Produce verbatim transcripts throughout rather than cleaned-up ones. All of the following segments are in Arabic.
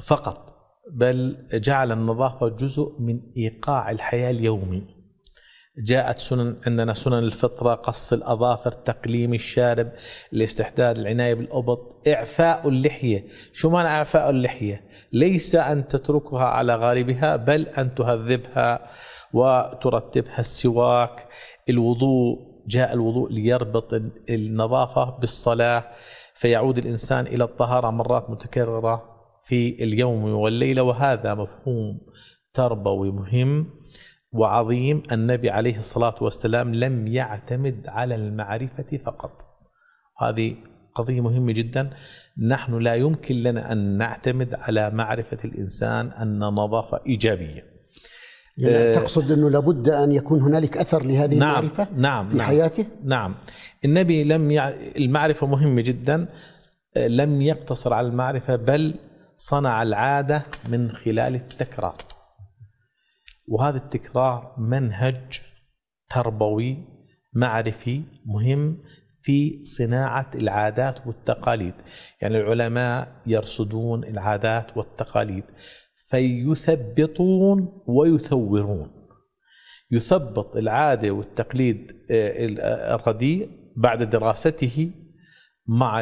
فقط، بل جعل النظافة جزء من إيقاع الحياة اليومي. جاءت سنن عندنا سنن الفطرة: قص الأظافر، تقليم الشارب، الاستحداد، العناية بالأبط، إعفاء اللحية. شو معنى إعفاء اللحية؟ ليس أن تتركها على غالبها، بل أن تهذبها وترتبها. السواك، الوضوء، جاء الوضوء ليربط النظافة بالصلاة، فيعود الإنسان إلى الطهارة مرات متكررة في اليوم والليلة، وهذا مفهوم تربوي مهم وعظيم. النبي عليه الصلاة والسلام لم يعتمد على المعرفة فقط، هذه قضية مهمة جدا. نحن لا يمكن لنا أن نعتمد على معرفة الإنسان أن النظافة إيجابية. يعني تقصد أنه لابد أن يكون هنالك أثر لهذه نعم المعرفة نعم في نعم حياته؟ نعم. النبي لم يع... المعرفة مهمة جدا، لم يقتصر على المعرفة، بل صنع العادة من خلال التكرار، وهذا التكرار منهج تربوي معرفي مهم في صناعة العادات والتقاليد. يعني العلماء يرصدون العادات والتقاليد فيثبطون ويثورون. يثبط العادة والتقليد الرديء بعد دراسته مع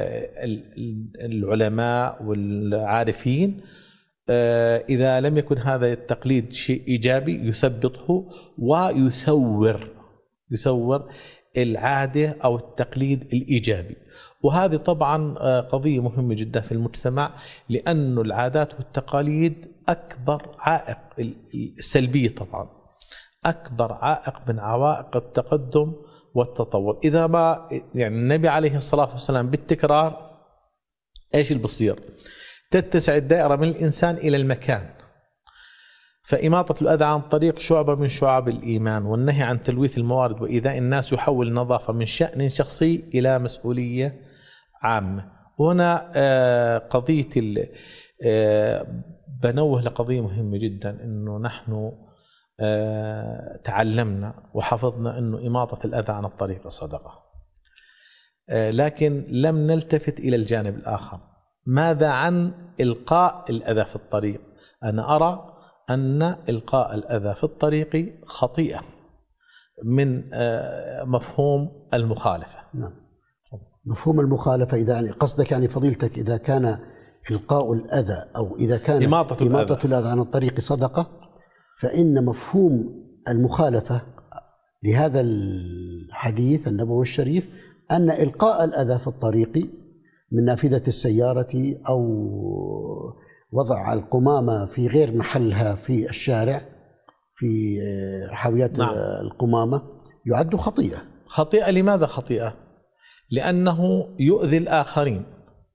العلماء والعارفين. إذا لم يكن هذا التقليد شيء إيجابي يثبطه ويثور يثور العادة أو التقليد الإيجابي. وهذه طبعا قضية مهمة جدا في المجتمع، لأن العادات والتقاليد أكبر عائق السلبية، طبعا أكبر عائق من عوائق التقدم والتطور. إذا ما يعني النبي عليه الصلاة والسلام بالتكرار إيش اللي بصير؟ تتسع الدائرة من الإنسان إلى المكان. فإماطة الأذى عن طريق شعبة من شعب الإيمان، والنهي عن تلويث الموارد وإيذاء الناس يحول النظافة من شأن شخصي إلى مسؤولية عامة. وهنا قضية بنوه لقضية مهمة جدا، إنه نحن تعلمنا وحفظنا إنه إماطة الأذى عن الطريق صدقة، لكن لم نلتفت إلى الجانب الآخر. ماذا عن إلقاء الأذى في الطريق؟ أنا أرى أن إلقاء الأذى في الطريق خطيئة من مفهوم المخالفة. نعم. مفهوم المخالفة، إذا يعني قصدك يعني فضيلتك إذا كان إلقاء الأذى أو إذا كان إماطة, إماطة الأذى عن الطريق صدقة، فإن مفهوم المخالفة لهذا الحديث النبوي الشريف أن إلقاء الأذى في الطريق من نافذة السيارة أو وضع القمامة في غير محلها في الشارع في حاويات نعم. القمامة يعد خطيئة. خطيئة لماذا خطيئة؟ لأنه يؤذي الآخرين،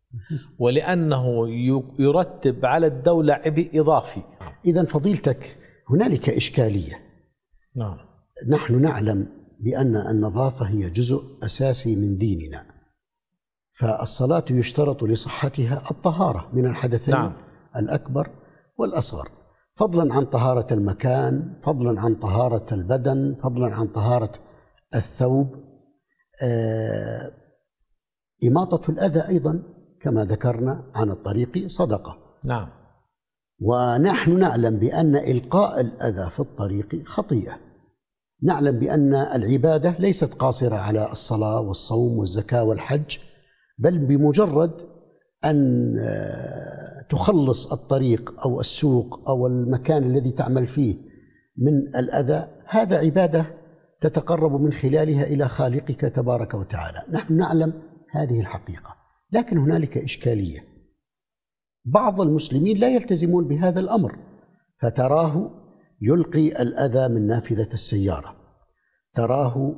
ولأنه يرتب على الدولة عبء إضافي. إذن فضيلتك هنالك إشكالية. نعم. نحن نعلم بأن النظافة هي جزء أساسي من ديننا، فالصلاة يشترط لصحتها الطهارة من الحدثين نعم. الأكبر والأصغر، فضلا عن طهارة المكان، فضلا عن طهارة البدن، فضلا عن طهارة الثوب. آه إماطة الأذى أيضا كما ذكرنا عن الطريق صدقة. نعم. ونحن نعلم بأن إلقاء الأذى في الطريق خطيئة. نعلم بأن العبادة ليست قاصرة على الصلاة والصوم والزكاة والحج، بل بمجرد أن تخلص الطريق أو السوق أو المكان الذي تعمل فيه من الأذى، هذا عبادة تتقرب من خلالها إلى خالقك تبارك وتعالى. نحن نعلم هذه الحقيقة، لكن هنالك إشكالية. بعض المسلمين لا يلتزمون بهذا الأمر، فتراه يلقي الأذى من نافذة السيارة، تراه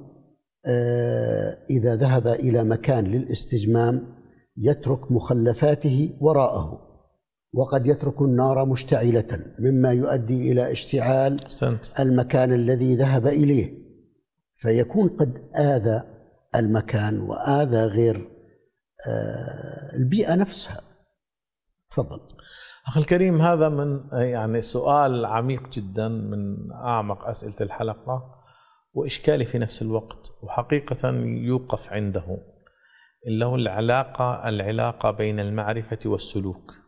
إذا ذهب إلى مكان للاستجمام يترك مخلفاته وراءه، وقد يترك النار مشتعلة مما يؤدي إلى اشتعال المكان الذي ذهب إليه، فيكون قد آذى المكان وآذى غير البيئة نفسها. تفضل أخي الكريم، هذا من يعني سؤال عميق جدا من أعمق أسئلة الحلقة وإشكالي في نفس الوقت، وحقيقة يوقف عنده، اللي هو العلاقة العلاقة بين المعرفة والسلوك.